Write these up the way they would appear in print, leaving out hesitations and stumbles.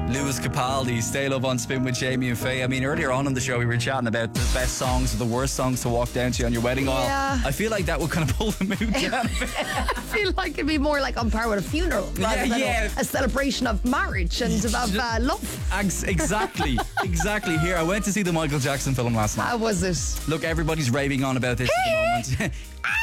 Lewis Capaldi, Stay Love on Spin with Jamie and Faye. I mean, earlier on in the show we were chatting about the best songs or the worst songs to walk down to on your wedding aisle. Yeah. I feel like that would kind of pull the mood down a bit. I feel like it'd be more like on par with a funeral rather than a celebration of marriage and of love. Exactly. Here, I went to see the Michael Jackson film last night. How was it? Look, everybody's raving on about this at the moment.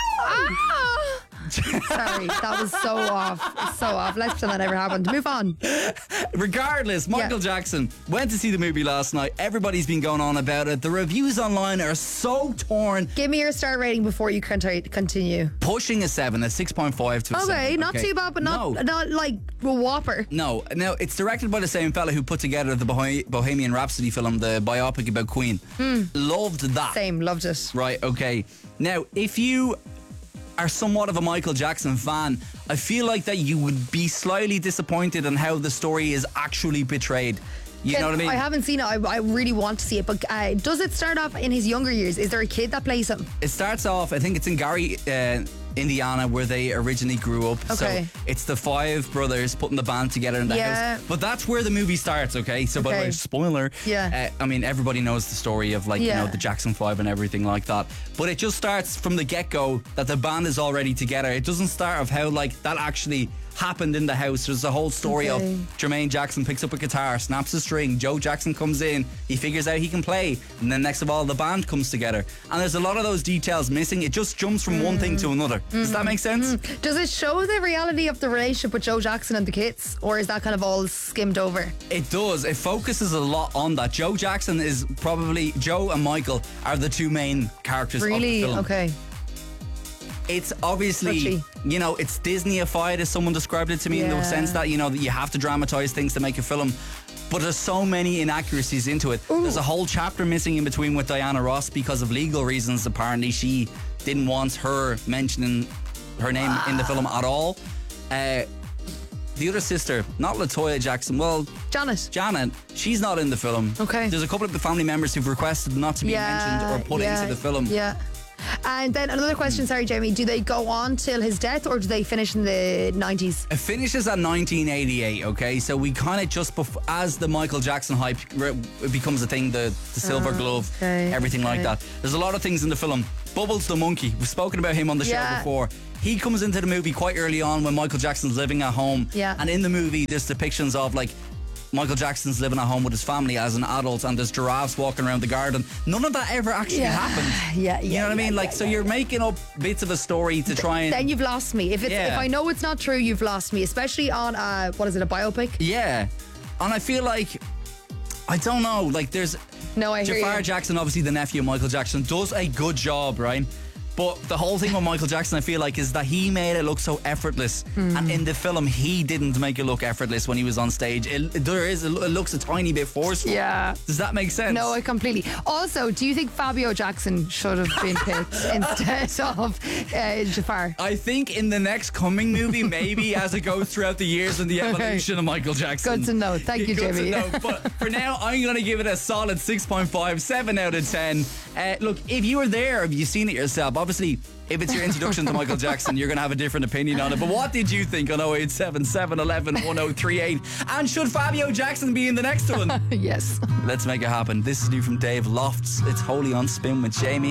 Sorry, that was so off. So off. Let's pretend that never happened. Move on. Regardless, Michael Jackson went to see the movie last night. Everybody's been going on about it. The reviews online are so torn. Give me your star rating before you continue. Pushing a 7, a 6.5 to a 7. Okay, not too bad, but not like a whopper. No. Now, it's directed by the same fella who put together the Bohemian Rhapsody film, the biopic about Queen. Loved that. Same, loved it. Right, okay. Now, if you are somewhat of a Michael Jackson fan, I feel like that you would be slightly disappointed in how the story is actually portrayed. You know what I mean? I haven't seen it. I really want to see it. But does it start off in his younger years? Is there a kid that plays him? It starts off, I think it's in Gary, Indiana, where they originally grew up. Okay. So it's the 5 brothers putting the band together in the house. But that's where the movie starts, okay? So by the way, spoiler. Yeah. I mean, everybody knows the story of you know, the Jackson 5 and everything like that. But it just starts from the get-go that the band is already together. It doesn't start of how that actually happened in the house. There's a whole story of Jermaine Jackson picks up a guitar, snaps a string, Joe Jackson comes in, he figures out he can play, and then next of all the band comes together. And there's a lot of those details missing. It just jumps from one thing to another. Does that make sense? Does it show the reality of the relationship with Joe Jackson and the kids, or is that kind of all skimmed over? It does. It focuses a lot on that. Joe Jackson is probably, Joe and Michael are the 2 main characters of the film. Okay. It's obviously, you know, it's Disney-ified, as someone described it to me, in the sense that, you know, that you have to dramatise things to make a film. But there's so many inaccuracies into it. There's a whole chapter missing in between with Diana Ross because of legal reasons. Apparently, she didn't want her mentioning her name in the film at all. The other sister, not LaToya Jackson, well... Janet, she's not in the film. Okay. There's a couple of the family members who've requested not to be mentioned or put into the film. Yeah. And then another question, sorry Jamie, do they go on till his death or do they finish in the 90s? It finishes at 1988, okay? So we kind of just, as the Michael Jackson hype becomes a thing, the Silver Glove, everything like that. There's a lot of things in the film. Bubbles the monkey, we've spoken about him on the show before. He comes into the movie quite early on when Michael Jackson's living at home. Yeah. And in the movie, there's depictions of Michael Jackson's living at home with his family as an adult, and there's giraffes walking around the garden. None of that ever actually happened. You know what I mean? So you're making up bits of a story to try and... Then you've lost me. If I know it's not true, you've lost me. Especially on, what is it, a biopic? Yeah. And I feel like, I don't know, there's... No, I hear you. Jafar Jackson, obviously the nephew of Michael Jackson, does a good job, right? But the whole thing with Michael Jackson, I feel like, is that he made it look so effortless. And in the film, he didn't make it look effortless when he was on stage. It looks a tiny bit forceful. Yeah. Does that make sense? No, I completely. Also, do you think Fabio Jackson should have been picked instead of Jafar? I think in the next coming movie, maybe as it goes throughout the years and the evolution of Michael Jackson. Good to know. Thank you, Jamie. Good to know. But for now, I'm going to give it a solid 6.5, 7 out of 10. Look, if you were there, if you've seen it yourself, obviously, if it's your introduction to Michael Jackson, you're going to have a different opinion on it. But what did you think on 087 711 1038? And should Fabio Jackson be in the next one? Yes. Let's make it happen. This is new from Dave Lofts. It's Holy on Spin with Jamie.